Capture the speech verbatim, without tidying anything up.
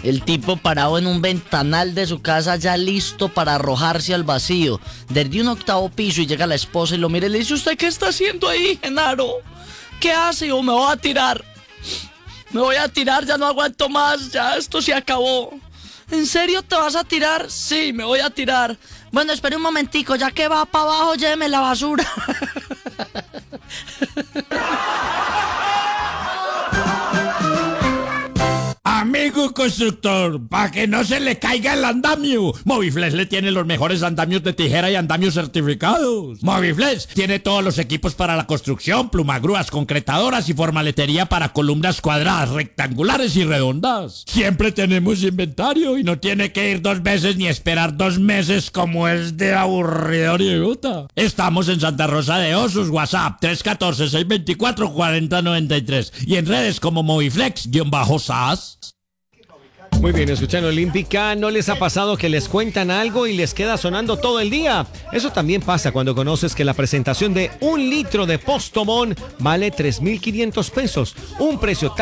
El tipo parado en un ventanal de su casa ya listo para arrojarse al vacío desde un octavo piso, y llega la esposa y lo mira y le dice: ¿usted qué está haciendo ahí, Genaro? ¿Qué hace? O me voy a tirar. Me voy a tirar, ya no aguanto más, ya esto se acabó. ¿En serio te vas a tirar? Sí, me voy a tirar. Bueno, espere un momentico, ya que va para abajo, lléveme la basura. Amigo constructor, para que no se le caiga el andamio, Moviflex le tiene los mejores andamios de tijera y andamios certificados. Moviflex tiene todos los equipos para la construcción: plumagrúas, concretadoras y formaletería para columnas cuadradas, rectangulares y redondas. Siempre tenemos inventario y no tiene que ir dos veces ni esperar dos meses como es de aburridor y idiota. Estamos en Santa Rosa de Osos. WhatsApp tres uno cuatro, seis dos cuatro, cuatro cero nueve tres y en redes como Moviflex-S A S. Muy bien, escuchando Olímpica. ¿No les ha pasado que les cuentan algo y les queda sonando todo el día? Eso también pasa cuando conoces que la presentación de un litro de Postomón vale tres mil quinientos pesos. Un precio tan